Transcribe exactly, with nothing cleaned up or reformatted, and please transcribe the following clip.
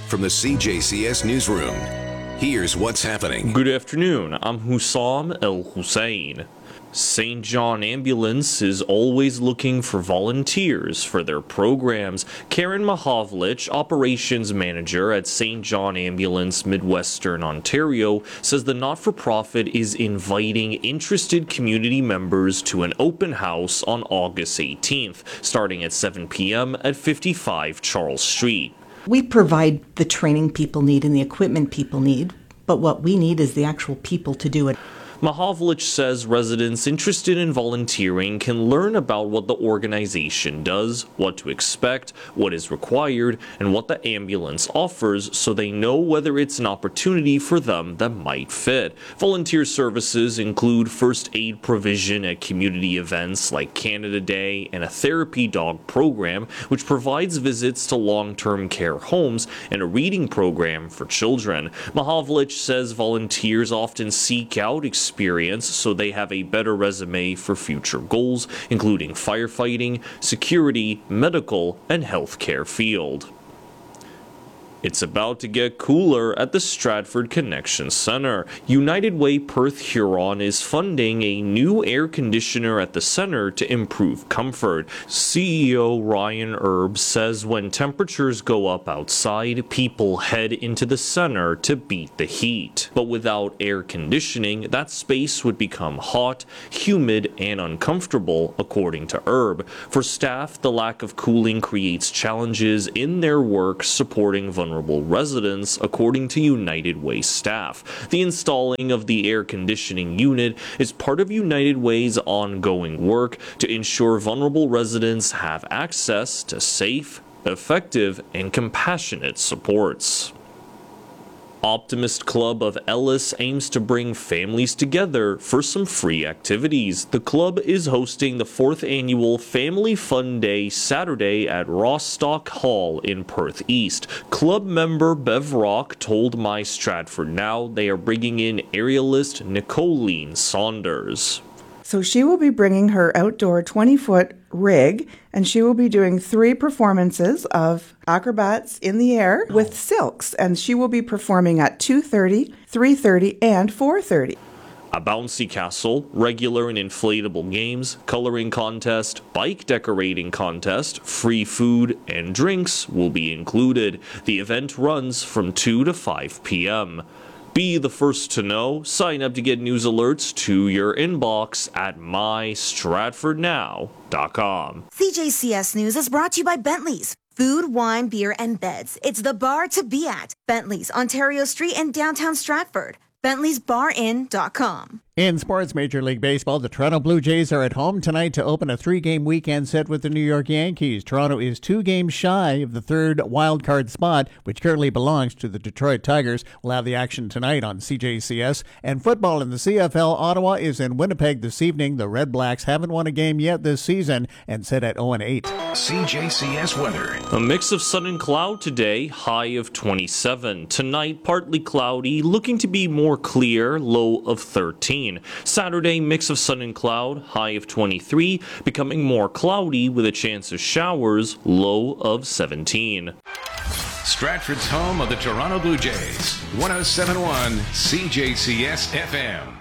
From the C J C S Newsroom, here's what's happening. Good afternoon, I'm Hussam El Hussein. Saint John Ambulance is always looking for volunteers for their programs. Karen Mahovlich, operations manager at Saint John Ambulance, Midwestern Ontario, says the not-for-profit is inviting interested community members to an open house on August eighteenth, starting at seven p.m. at fifty-five Charles Street. We provide the training people need and the equipment people need, but what we need is the actual people to do it. Mahovlich says residents interested in volunteering can learn about what the organization does, what to expect, what is required, and what the ambulance offers so they know whether it's an opportunity for them that might fit. Volunteer services include first aid provision at community events like Canada Day and a therapy dog program, which provides visits to long-term care homes, and a reading program for children. Mahovlich says volunteers often seek out experience experience so they have a better resume for future goals, including firefighting, security, medical, and healthcare field. It's about to get cooler at the Stratford Connection Center. United Way Perth Huron is funding a new air conditioner at the center to improve comfort. C E O Ryan Erb says when temperatures go up outside, people head into the center to beat the heat. But without air conditioning, that space would become hot, humid, and uncomfortable, according to Erb. For staff, the lack of cooling creates challenges in their work supporting vulnerable residents, according to United Way staff. The installing of the air conditioning unit is part of United Way's ongoing work to ensure vulnerable residents have access to safe, effective, and compassionate supports. Optimist Club of Ellis aims to bring families together for some free activities. The club is hosting the fourth annual Family Fun Day Saturday at Rostock Hall in Perth East. Club member Bev Rock told My Stratford Now they are bringing in aerialist Nicolene Saunders. So she will be bringing her outdoor twenty-foot rig, and she will be doing three performances of acrobats in the air with silks, and she will be performing at two thirty, three thirty, and four thirty. A bouncy castle, regular and inflatable games, coloring contest, bike decorating contest, free food, and drinks will be included. The event runs from two to five p.m. Be the first to know. Sign up to get news alerts to your inbox at my stratford now dot com. C J C S News is brought to you by Bentley's. Food, wine, beer, and beds. It's the bar to be at. Bentley's, Ontario Street in downtown Stratford. Bentley's Bar Inn dot com. In sports, Major League Baseball, the Toronto Blue Jays are at home tonight to open a three-game weekend set with the New York Yankees. Toronto is two games shy of the third wildcard spot, which currently belongs to the Detroit Tigers. We'll have the action tonight on C J C S. And football in the C F L, Ottawa is in Winnipeg this evening. The Red Blacks haven't won a game yet this season and sit at oh and eight. C J C S weather. A mix of sun and cloud today, high of twenty-seven. Tonight, partly cloudy, looking to be more clear, low of thirteen. Saturday, mix of sun and cloud, high of twenty-three, becoming more cloudy with a chance of showers, low of seventeen. Stratford's home of the Toronto Blue Jays. one oh seven point one C J C S F M.